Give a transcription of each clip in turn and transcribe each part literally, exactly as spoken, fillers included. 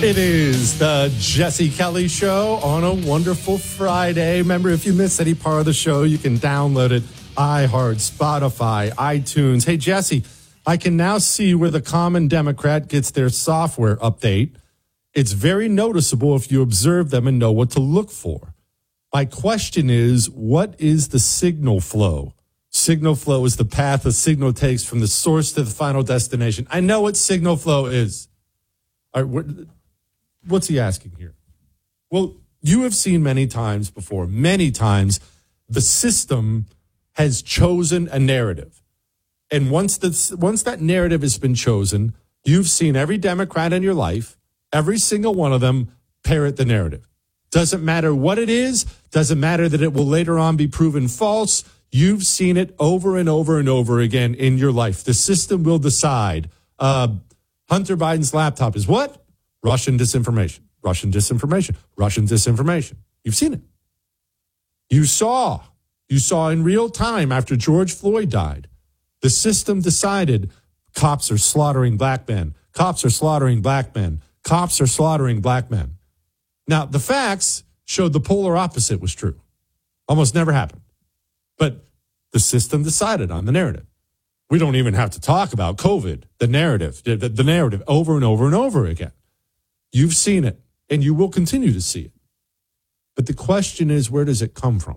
It is the Jesse Kelly Show on a wonderful Friday. Remember, if you missed any part of the show, you can download it. iHeart, Spotify, iTunes. Hey, Jesse, I can now see where the Common Democrat gets their software update. It's very noticeable if you observe them and know what to look for. My question is, what is the signal flow? Signal flow is the path a signal takes from the source to the final destination. I know what signal flow is. All right, what's he asking here? Well, you have seen many times before, many times, the system has chosen a narrative. And once the, once that narrative has been chosen, you've seen every Democrat in your life, every single one of them, parrot the narrative. Doesn't matter what it is, doesn't matter that it will later on be proven false. You've seen it over and over and over again in your life. The system will decide. Uh, Hunter Biden's laptop is what? Russian disinformation, Russian disinformation, Russian disinformation. You've seen it. You saw, you saw in real time after George Floyd died, the system decided cops are slaughtering black men, cops are slaughtering black men, cops are slaughtering black men. Now, the facts showed the polar opposite was true. Almost never happened. But the system decided on the narrative. We don't even have to talk about COVID, the narrative, the, the narrative over and over and over again. You've seen it, and you will continue to see it. But the question is, where does it come from?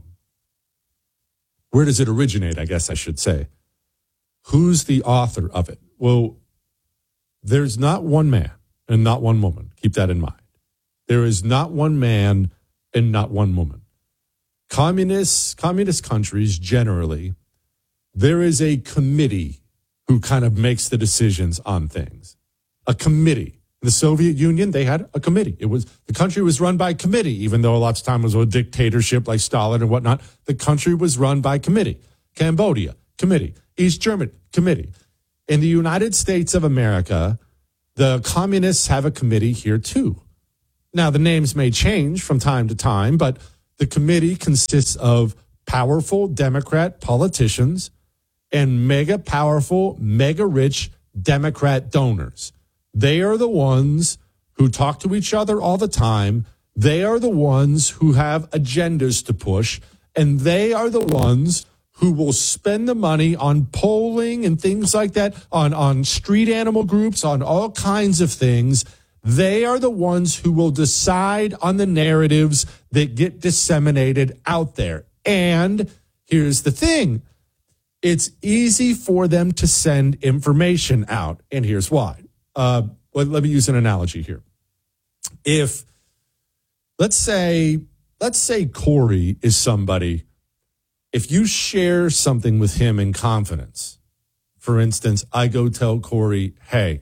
Where does it originate, I guess I should say? Who's the author of it? Well, there's not one man and not one woman. Keep that in mind. There is not one man and not one woman. Communists, communist countries generally, there is a committee who kind of makes the decisions on things. A committee. The Soviet Union, they had a committee. It was the country was run by committee, even though lots of time was a dictatorship like Stalin and whatnot. The country was run by committee. Cambodia, committee. East Germany, committee. In the United States of America, the communists have a committee here too. Now, the names may change from time to time, but the committee consists of powerful Democrat politicians and mega powerful, mega rich Democrat donors. They are the ones who talk to each other all the time. They are the ones who have agendas to push, and they are the ones who will spend the money on polling and things like that, on, on street animal groups, on all kinds of things. They are the ones who will decide on the narratives that get disseminated out there. And here's the thing. It's easy for them to send information out, and here's why. Uh, let, let me use an analogy here. If, let's say, let's say Corey is somebody, if you share something with him in confidence, for instance, I go tell Corey, hey,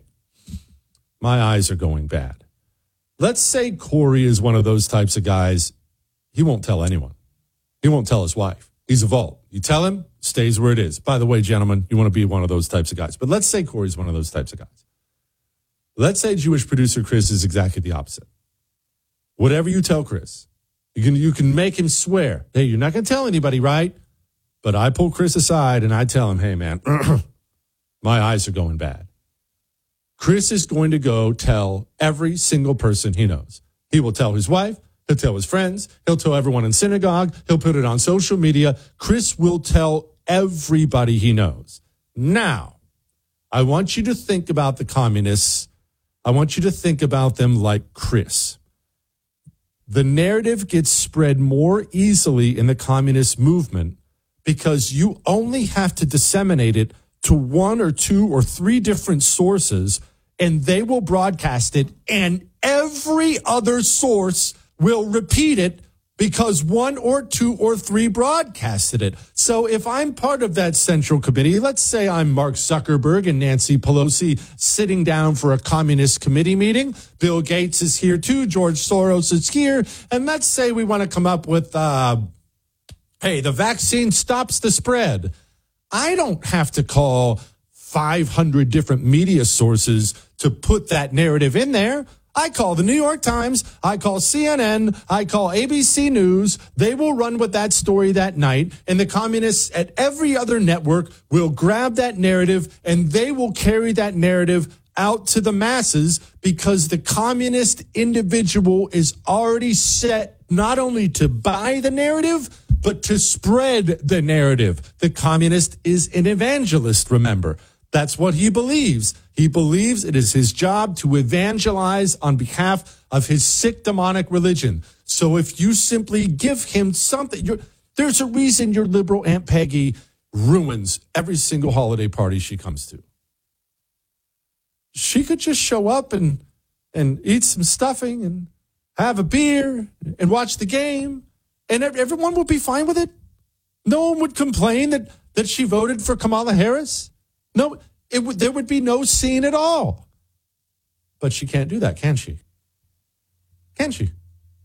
my eyes are going bad. Let's say Corey is one of those types of guys, he won't tell anyone. He won't tell his wife. He's a vault. You tell him, stays where it is. By the way, gentlemen, you want to be one of those types of guys. But let's say Corey's one of those types of guys. Let's say Jewish producer Chris is exactly the opposite. Whatever you tell Chris, you can you can make him swear, hey, you're not going to tell anybody, right? But I pull Chris aside and I tell him, hey, man, my eyes are going bad. Chris is going to go tell every single person he knows. He will tell his wife. He'll tell his friends. He'll tell everyone in synagogue. He'll put it on social media. Chris will tell everybody he knows. Now, I want you to think about the communists. I want you to think about them like Chris. The narrative gets spread more easily in the communist movement because you only have to disseminate it to one or two or three different sources, and they will broadcast it, and every other source will repeat it because one or two or three broadcasted it. So if I'm part of that central committee, let's say I'm Mark Zuckerberg and Nancy Pelosi sitting down for a communist committee meeting. Bill Gates is here too. George Soros is here. And let's say we want to come up with, uh, hey, the vaccine stops the spread. I don't have to call five hundred different media sources to put that narrative in there. I call the New York Times, I call C N N, I call A B C News. They will run with that story that night, and the communists at every other network will grab that narrative, and they will carry that narrative out to the masses because the communist individual is already set not only to buy the narrative, but to spread the narrative. The communist is an evangelist, remember. That's what he believes. He believes it is his job to evangelize on behalf of his sick demonic religion. So if you simply give him something, you're, there's a reason your liberal Aunt Peggy ruins every single holiday party she comes to. She could just show up and and eat some stuffing and have a beer and watch the game, and everyone would be fine with it. No one would complain that, that she voted for Kamala Harris. No, it would, there would be no scene at all. But she can't do that, can she? Can she?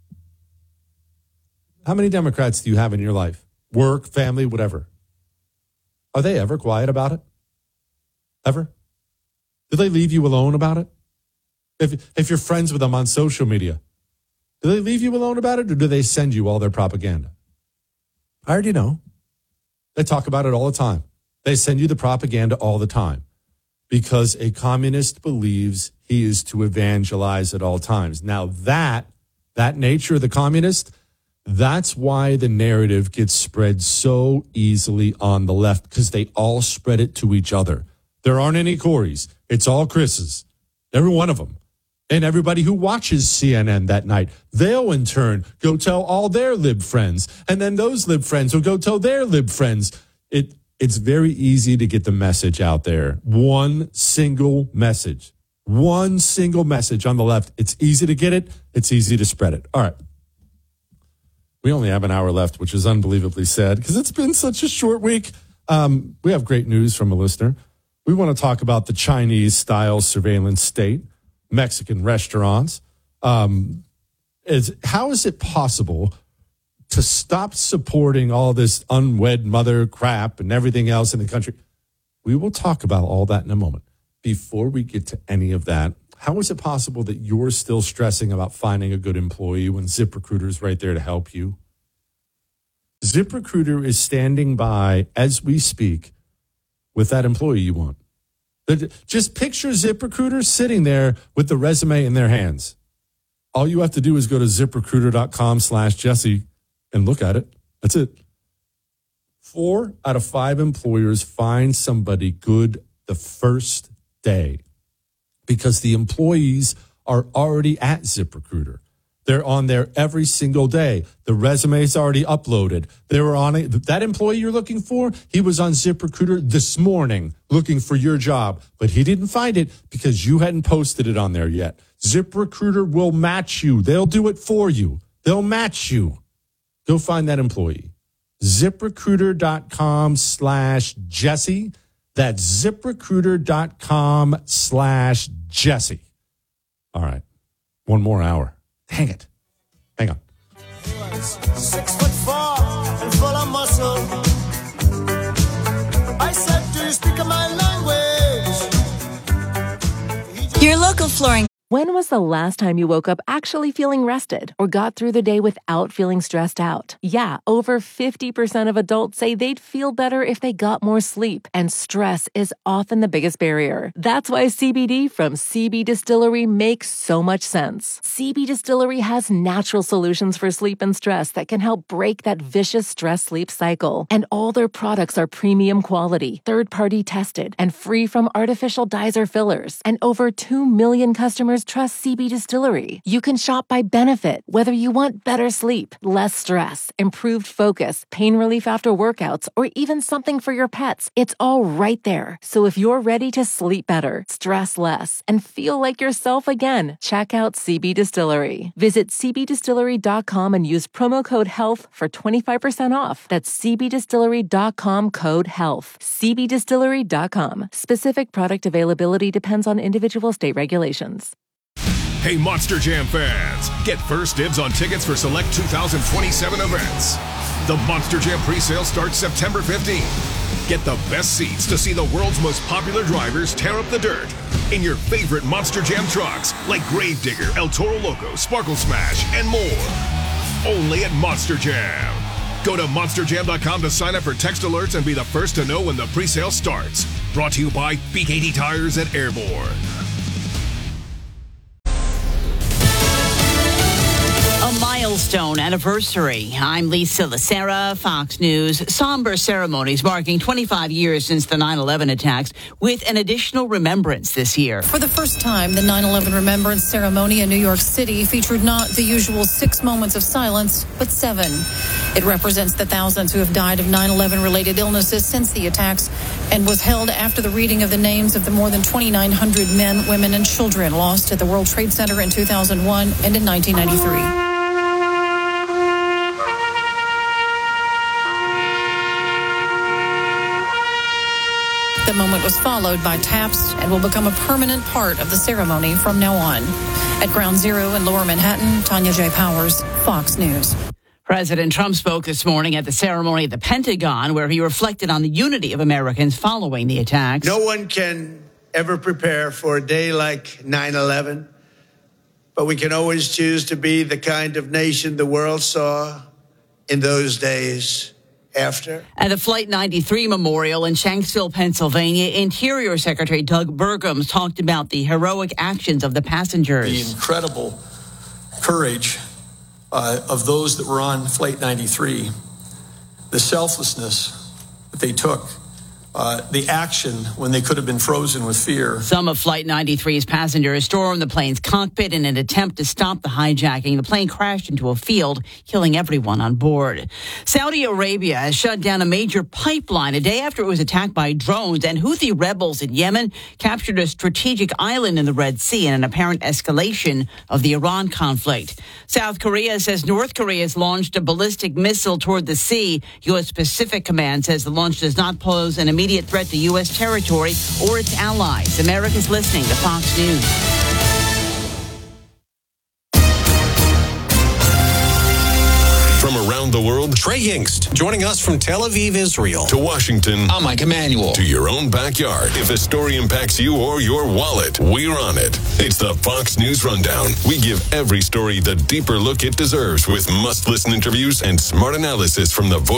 How many Democrats do you have in your life? Work, family, whatever. Are they ever quiet about it? Ever? Do they leave you alone about it? If if you're friends with them on social media, do they leave you alone about it, or do they send you all their propaganda? I already know. They talk about it all the time. They send you the propaganda all the time because a communist believes he is to evangelize at all times. Now that, that nature of the communist, that's why the narrative gets spread so easily on the left, because they all spread it to each other. There aren't any Corys. It's all Chris's, every one of them. And everybody who watches C N N that night, they'll in turn go tell all their lib friends. And then those lib friends will go tell their lib friends. It It's very easy to get the message out there. One single message. One single message on the left. It's easy to get it. It's easy to spread it. All right. We only have an hour left, which is unbelievably sad because it's been such a short week. Um, we have great news from a listener. We want to talk about the Chinese-style surveillance state, Mexican restaurants. Um, is how is it possible to stop supporting all this unwed mother crap and everything else in the country? We will talk about all that in a moment. Before we get to any of that, how is it possible that you're still stressing about finding a good employee when ZipRecruiter is right there to help you? ZipRecruiter is standing by as we speak with that employee you want. Just picture ZipRecruiter sitting there with the resume in their hands. All you have to do is go to ZipRecruiter.com slash Jesse and look at it. That's it. Four out of five employers find somebody good the first day because the employees are already at ZipRecruiter. They're on there every single day. The resume's already uploaded. They were on it. That employee you're looking for, he was on ZipRecruiter this morning looking for your job, but he didn't find it because you hadn't posted it on there yet. ZipRecruiter will match you. They'll do it for you. They'll match you. Go find that employee. ZipRecruiter.com slash Jesse. That's ZipRecruiter.com slash Jesse. All right. One more hour. Dang it. Hang on. Six foot four and full of muscle. I said, do you speak my language? Your local flooring. When was the last time you woke up actually feeling rested or got through the day without feeling stressed out? Yeah, over fifty percent of adults say they'd feel better if they got more sleep, and stress is often the biggest barrier. That's why C B D from C B Distillery makes so much sense. C B Distillery has natural solutions for sleep and stress that can help break that vicious stress-sleep cycle. And all their products are premium quality, third-party tested, and free from artificial dyes or fillers. And over two million customers trust C B Distillery. You can shop by benefit, whether you want better sleep, less stress, improved focus, pain relief after workouts, or even something for your pets. It's all right there. So if you're ready to sleep better, stress less, and feel like yourself again, check out C B Distillery. Visit C B distillery dot com and use promo code HEALTH for twenty-five percent off. That's C B distillery dot com code HEALTH. C B distillery dot com. Specific product availability depends on individual state regulations. Hey, Monster Jam fans, get first dibs on tickets for select two thousand twenty-seven events. The Monster Jam presale starts September fifteenth. Get the best seats to see the world's most popular drivers tear up the dirt in your favorite Monster Jam trucks like Gravedigger, El Toro Loco, Sparkle Smash, and more. Only at Monster Jam. Go to monster jam dot com to sign up for text alerts and be the first to know when the presale starts. Brought to you by B K T Tires at Airborne. milestone anniversary. I'm Lisa Lacera, Fox News. Somber ceremonies marking twenty-five years since the nine eleven attacks, with an additional remembrance this year. For the first time, the nine eleven Remembrance Ceremony in New York City featured not the usual six moments of silence, but seven. It represents the thousands who have died of nine eleven related illnesses since the attacks, and was held after the reading of the names of the more than twenty-nine hundred men, women, and children lost at the World Trade Center in two thousand one and in nineteen ninety-three. The moment was followed by taps and will become a permanent part of the ceremony from now on. At Ground Zero in Lower Manhattan, Tanya J. Powers, Fox News. President Trump spoke this morning at the ceremony at the Pentagon, where he reflected on the unity of Americans following the attacks. No one can ever prepare for a day like nine eleven, but we can always choose to be the kind of nation the world saw in those days after. At the Flight ninety-three Memorial in Shanksville, Pennsylvania, Interior Secretary Doug Burgum talked about the heroic actions of the passengers. The incredible courage uh, of those that were on Flight ninety-three, the selflessness that they took, uh, the action when they could have been frozen with fear. Some of Flight ninety-three's passengers stormed the plane's cockpit in an attempt to stop the hijacking. The plane crashed into a field, killing everyone on board. Saudi Arabia has shut down a major pipeline a day after it was attacked by drones, and Houthi rebels in Yemen captured a strategic island in the Red Sea in an apparent escalation of the Iran conflict. South Korea says North Korea has launched a ballistic missile toward the sea. U S Pacific Command says the launch does not pose an immediate threat to U S territory or its allies. America's listening to Fox News. From around the world, Trey Yingst, joining us from Tel Aviv, Israel. to Washington, I'm Mike Emanuel. to your own backyard. If a story impacts you or your wallet, we're on it. It's the Fox News Rundown. We give every story the deeper look it deserves with must-listen interviews and smart analysis from the voice